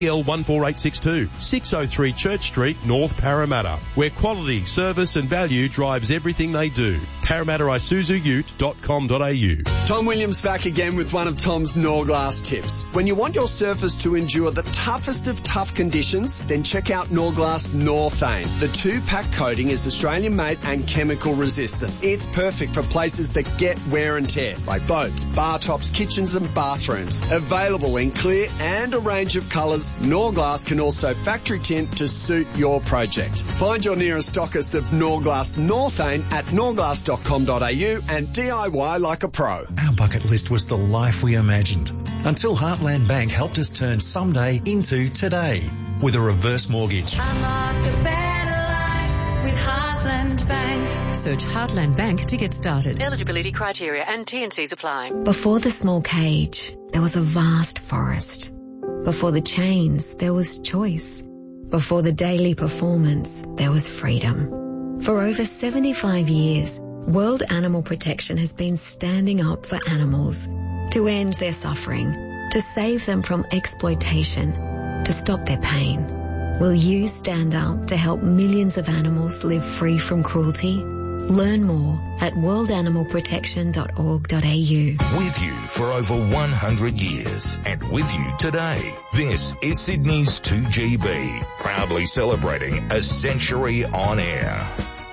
L14862, 603 Church Street, North Parramatta, where quality, service and value drives everything they do. ParramattaIsuzuUte.com.au. Tom Williams back again with one of Tom's Norglass tips. When you want your surface to endure the toughest of tough conditions, then check out Norglass Northane. The 2-pack coating is Australian made and chemical resistant. It's perfect for places that get wear and tear, like boats, bar tops, kitchens and bathrooms. Available in clear and a range of colours, Norglass can also factory tint to suit your project. Find your nearest stockist of Norglass Northane at norglass.com.au and DIY like a pro. Our bucket list was the life we imagined until Heartland Bank helped us turn someday into today with a reverse mortgage. Unlock a better life with Heartland Bank. Search Heartland Bank to get started. Eligibility criteria and T&Cs apply. Before the small cage, there was a vast forest. Before the chains, there was choice. Before the daily performance, there was freedom. For over 75 years, World Animal Protection has been standing up for animals to end their suffering, to save them from exploitation, to stop their pain. Will you stand up to help millions of animals live free from cruelty? Learn more at worldanimalprotection.org.au. With you for over 100 years and with you today. This is Sydney's 2GB, proudly celebrating a century on air.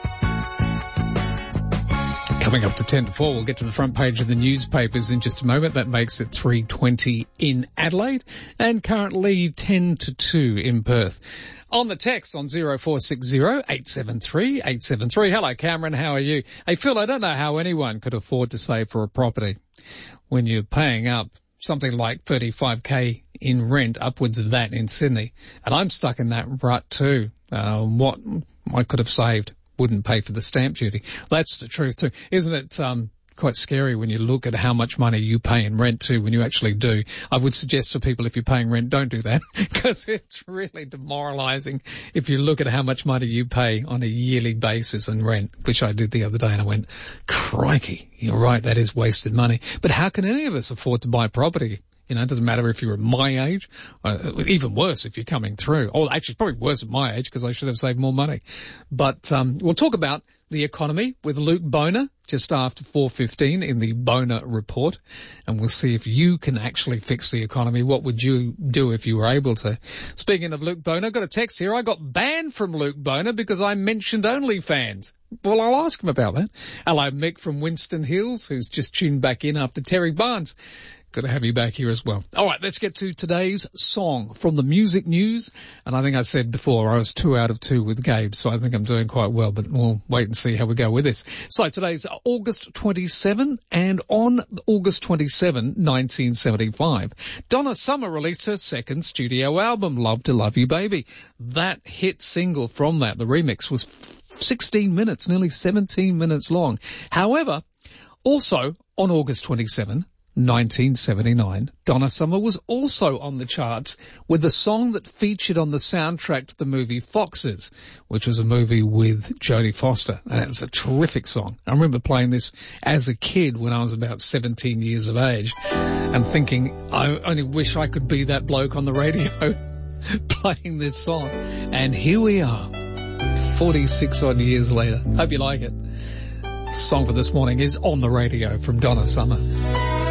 Coming up to 10 to 4, we'll get to the front page of the newspapers in just a moment. That makes it 3:20 in Adelaide and currently 10 to 2 in Perth. On the text on 0460 873 873. Hello, Cameron. How are you? Hey, Phil, I don't know how anyone could afford to save for a property when you're paying up something like 35k in rent, upwards of that in Sydney. And I'm stuck in that rut too. What I could have saved wouldn't pay for the stamp duty. That's the truth too. Isn't it quite scary when you look at how much money you pay in rent too when you actually do? I would suggest to people, if you're paying rent, don't do that because it's really demoralizing if you look at how much money you pay on a yearly basis in rent, which I did the other day, and I went, crikey, you're right, that is wasted money. But how can any of us afford to buy property? You know, it doesn't matter if you're my age, even worse if you're coming through. Or actually, it's probably worse at my age because I should have saved more money. But we'll talk about the economy with Luke Boner just after 4:15 in the Boner Report. And we'll see if you can actually fix the economy. What would you do if you were able to? Speaking of Luke Boner, I've got a text here. I got banned from Luke Boner because I mentioned OnlyFans. Well, I'll ask him about that. Hello, Mick from Winston Hills, who's just tuned back in after Terry Barnes. Good to have you back here as well. All right, let's get to today's song from the music news. And I think I said before I was 2 out of 2 with Gabe, so I think I'm doing quite well, but we'll wait and see how we go with this. So today's August 27, and on August 27, 1975, Donna Summer released her second studio album, Love to Love You Baby. That hit single from that, the remix, was 16 minutes, nearly 17 minutes long. However, also on August 27, 1979, Donna Summer was also on the charts with the song that featured on the soundtrack to the movie Foxes, which was a movie with Jodie Foster. And it's a terrific song. I remember playing this as a kid when I was about 17 years of age and thinking, I only wish I could be that bloke on the radio playing this song. And here we are, 46 odd years later. Hope you like it. The song for this morning is On the Radio from Donna Summer.